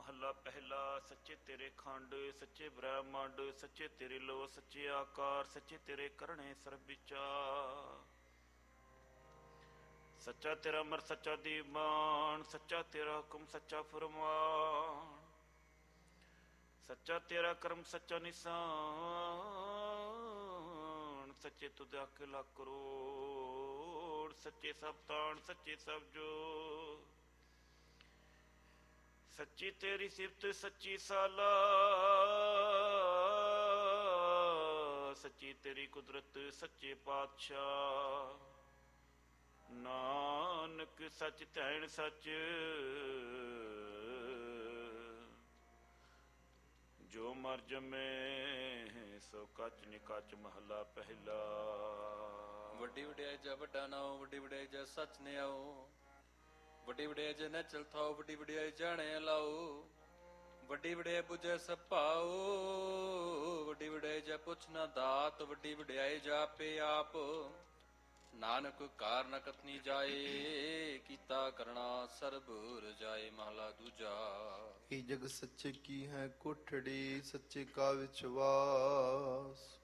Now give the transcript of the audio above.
ਮਹੱਲਾ ਪਹਿਲਾ। ਸੱਚੇ ਤੇਰੇ ਖੰਡ, ਸੱਚੇ ਬ੍ਰਹਮੰਡ, ਸੱਚੇ ਤੇਰੇ ਲੋ, ਸੱਚੇ ਆਕਾਰ, ਸੱਚੇ ਤੇਰੇ ਕਰਣੇ ਸਰਬ ਵਿਚਾਰ। ਸੱਚਾ ਤੇਰਾ ਅਮਰ, ਸੱਚਾ ਦੀਵਾਨ, ਸੱਚਾ ਤੇਰਾ ਹੁਕਮ, ਸੱਚਾ ਫਰਮਾਨ, ਸੱਚਾ ਤੇਰਾ ਕਰਮ, ਸੱਚਾ ਨਿਸ਼ਾਨ। ਸੱਚੇ ਤੁਧ ਆਖੇ ਲੱਖ ਕਰੋੜ, ਸੱਚੇ ਸਭ ਤਾਣ, ਸੱਚੇ ਸਭ ਜੋੜ। ਸੱਚੀ ਤੇਰੀ ਸਿਫਤ, ਸੱਚੀ ਸਾਲਾ, ਸੱਚੀ ਤੇਰੀ ਕੁਦਰਤ, ਸੱਚੇ ਪਾਤਸ਼ਾਹ। ਨਾਨਕ ਸੱਚ ਧੈਣ ਸੱਚ, ਜੋ ਮਰ ਜਮੇ ਸੋ ਕੱਚ ਨਿਕਚ। ਮਹੱਲਾ ਪਹਿਲਾ। ਵੱਡੀ ਵਡਿਆਈ ਜਾ ਵੱਡਾ ਨਾਉ, ਵੱਡੀ ਵਡਿਆਈ ਜਾ ਸੱਚ ਨੇ ਆਓ। ਵੱਡੀ ਵਡਿਆਈ ਜਾ ਨਚਲ ਥਾਓ, ਵੱਡੀ ਵਡਿਆਈ ਜਾਣੇ ਲਾਓ। ਵੱਡੀ ਵਡਿਆਈ ਬੁਝੈ ਸਭ ਭਾਓ, ਵੱਡੀ ਵਡਿਆਈ ਜਾ ਪੁੱਛ ਨਾ ਦਾਤ। ਵੱਡੀ ਵਡਿਆਈ ਜਾ ਆਪੇ ਆਪ, ਨਾਨਕ ਕਾਰ ਨ ਕਥਨੀ ਜਾਏ। ਕੀਤਾ ਕਰਣਾ ਸਰਬ ਰਜਾਏ। ਮਹਲਾ ਦੂਜਾ। ਇਹ ਜਗ ਸੱਚੇ ਕੀ ਹੈ ਕੋਠੜੀ, ਸੱਚੇ ਕਾ ਵਿਸ਼ਵਾਸ।